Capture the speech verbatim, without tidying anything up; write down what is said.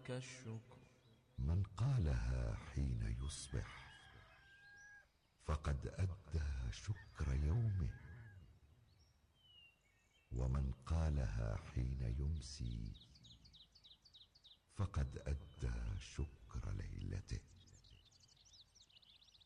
لك الشكر. من قالها حين يصبح فقد أدى شكر يومه، ومن قالها حين يمسي فقد أدى شكر ليلته.